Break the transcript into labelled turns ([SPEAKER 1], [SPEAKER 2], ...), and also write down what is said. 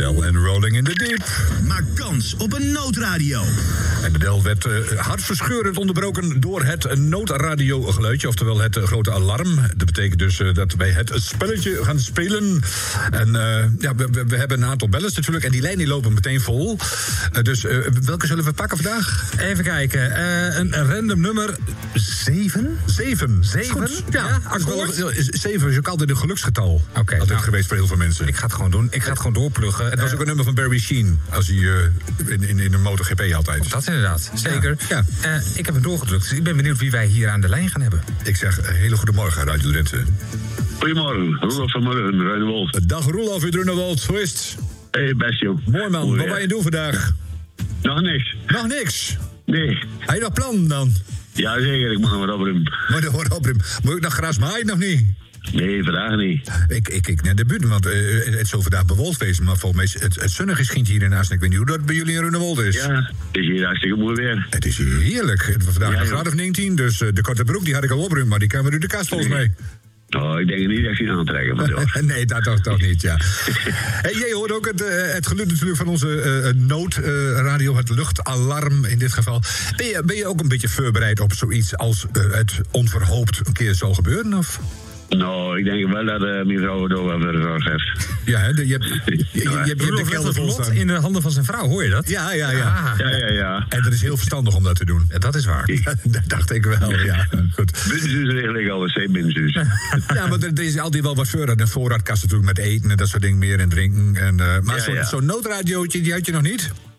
[SPEAKER 1] Adele en Rolling in the Deep.
[SPEAKER 2] Maak kans op een noodradio.
[SPEAKER 1] En Adele werd hartverscheurend onderbroken door het noodradiogeluidje, oftewel het grote alarm. Dat betekent dus dat wij het spelletje gaan spelen. En we hebben een aantal bellers natuurlijk, en die lijnen lopen meteen vol. Dus welke zullen we pakken vandaag?
[SPEAKER 3] Even kijken. Een random nummer 7?
[SPEAKER 1] 7.
[SPEAKER 3] Goed.
[SPEAKER 1] Ja,
[SPEAKER 3] akkoord.
[SPEAKER 1] 7 is ook altijd een geluksgetal.
[SPEAKER 3] Oké,
[SPEAKER 1] altijd geweest voor heel veel mensen.
[SPEAKER 3] Ik ga het gewoon doen. Ik ga het gewoon doorpluggen.
[SPEAKER 1] Het was ook een nummer van Barry Sheen, als hij in een MotoGP altijd.
[SPEAKER 3] Dat inderdaad, zeker.
[SPEAKER 1] Ja.
[SPEAKER 3] Ik heb hem doorgedrukt, dus ik ben benieuwd wie wij hier aan de lijn gaan hebben.
[SPEAKER 1] Ik zeg hele goedemorgen, Radio Drenthe.
[SPEAKER 4] Goedemorgen, Roelof van Morgen, Ruinewold.
[SPEAKER 1] Dag Roelof uit Ruinewold, hoe is het?
[SPEAKER 4] Hey, best joh.
[SPEAKER 1] Mooi man, wat ga je doen vandaag?
[SPEAKER 4] Nog niks.
[SPEAKER 1] Nog niks?
[SPEAKER 4] Nee.
[SPEAKER 1] Heb je nog plannen dan?
[SPEAKER 4] Ja, zeker, ik moet nog wat opruimen.
[SPEAKER 1] Moet ik nog gras maaien nog niet?
[SPEAKER 4] Nee, vandaag niet.
[SPEAKER 1] Ik naar de buurt, want het zou vandaag bewolkt wezen, maar volgens mij het zonnige schijnt hier in Assen. Ik weet niet hoe dat bij jullie in Ruinewold is.
[SPEAKER 4] Ja, het is hier hartstikke mooi weer.
[SPEAKER 1] Het is hier heerlijk. Vandaag een graad of 19, dus de korte broek die had ik al opruimd, maar die kan we nu de kast volgens mij.
[SPEAKER 4] Oh, ik denk niet dat je aantrekken moet.
[SPEAKER 1] Nee, dat toch niet, ja. Hey, jij hoort ook het geluid natuurlijk van onze noodradio, het luchtalarm in dit geval. Ben je ook een beetje voorbereid op zoiets als het onverhoopt een keer zal gebeuren, of?
[SPEAKER 4] Nou, ik denk wel dat mijn vrouw het ook wel voor gezorgd heeft.
[SPEAKER 1] Ja, hè? Je hebt de kelder vol staan.
[SPEAKER 3] In de handen van zijn vrouw, hoor je dat?
[SPEAKER 1] Ja.
[SPEAKER 4] Ja.
[SPEAKER 1] En dat is heel verstandig om dat te doen.
[SPEAKER 3] Dat is waar.
[SPEAKER 1] Dat dacht ik wel, ja. Goed.
[SPEAKER 4] Binnenzuus eigenlijk al, binnenzuus.
[SPEAKER 1] Ja, maar er is altijd wel wat voorraad. Een voorraadkast natuurlijk met eten en dat soort dingen meer en drinken. Maar zo'n noodradiootje, die had je nog niet?